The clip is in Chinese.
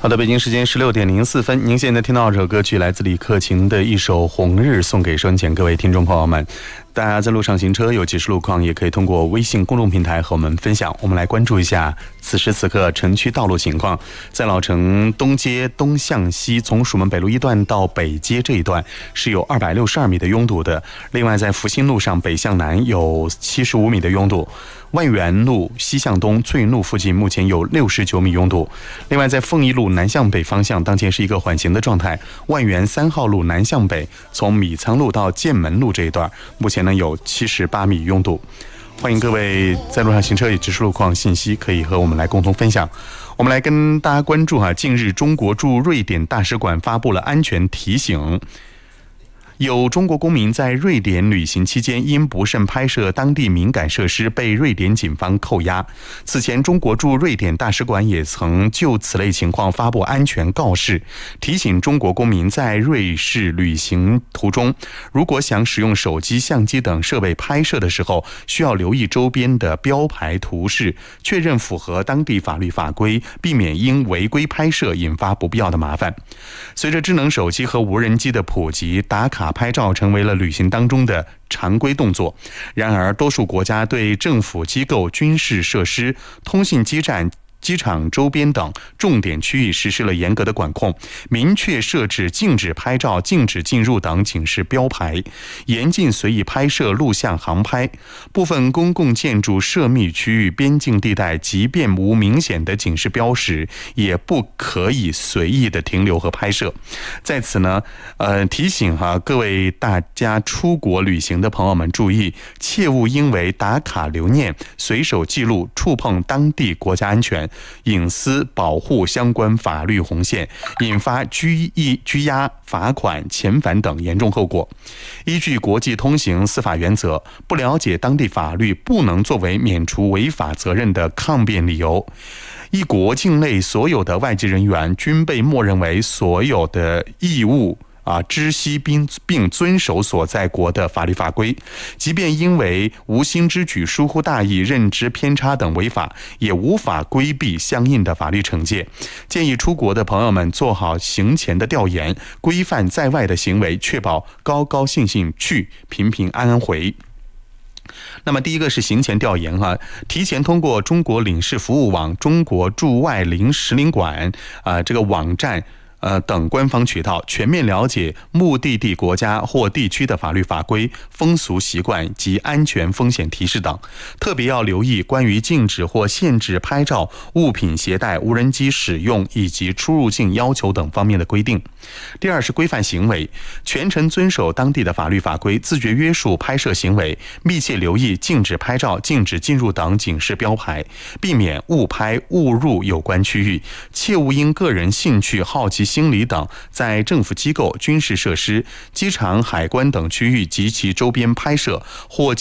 好的，北京时间16:04，您现在听到这首歌曲来自李克勤的一首《红日》，送给收音前各位听众朋友们。大家在路上行车有及时路况，也可以通过微信公众平台和我们分享。我们来关注一下此时此刻城区道路情况。在老城东街东向西，从蜀门北路一段到北街这一段是有262米的拥堵的。另外，在复兴路上北向南有75米的拥堵。万源路西向东翠云路附近目前有69米拥堵。另外，在凤仪路南向北方向当前是一个缓行的状态。万源3号路南向北从米仓路到剑门路这一段目前呢有78米拥堵。欢迎各位在路上行车以及路况信息可以和我们来共同分享。我们来跟大家关注近日中国驻瑞典大使馆发布了安全提醒。有中国公民在瑞典旅行期间因不慎拍摄当地敏感设施被瑞典警方扣押。此前，中国驻瑞典大使馆也曾就此类情况发布安全告示，提醒中国公民在瑞士旅行途中，如果想使用手机、相机等设备拍摄的时候，需要留意周边的标牌图示，确认符合当地法律法规，避免因违规拍摄引发不必要的麻烦。随着智能手机和无人机的普及，打卡拍照成为了旅行当中的常规动作。然而，多数国家对政府机构、军事设施、通信基站、机场周边等重点区域实施了严格的管控，明确设置禁止拍照、禁止进入等警示标牌，严禁随意拍摄、录像、航拍。部分公共建筑、涉密区域、边境地带，即便无明显的警示标识，也不可以随意的停留和拍摄。在此呢，提醒各位大家出国旅行的朋友们注意，切勿因为打卡留念、随手记录，触碰当地国家安全、隐私保护相关法律红线，引发拘押、罚款、遣返等严重后果。依据国际通行司法原则，不了解当地法律不能作为免除违法责任的抗辩理由。一国境内所有的外籍人员均被默认为所有的义务知悉并遵守所在国的法律法规，即便因为无心之举、疏忽大意、认知偏差等违法，也无法规避相应的法律惩戒。建议出国的朋友们做好行前的调研，规范在外的行为，确保高高兴兴去，平平安安回。那么第一个是行前调研提前通过中国领事服务网、中国驻外使领馆这个网站等官方渠道，全面了解目的地国家或地区的法律法规、风俗习惯及安全风险提示等，特别要留意关于禁止或限制拍照、物品携带、无人机使用以及出入境要求等方面的规定。第二是规范行为，全程遵守当地的法律法规，自觉约束拍摄行为，密切留意禁止拍照、禁止进入等警示标牌，避免误拍、误入有关区域，切勿因个人兴趣、好奇心理等，在政府机构、军事设施、机场、海关等区域及其周边拍摄或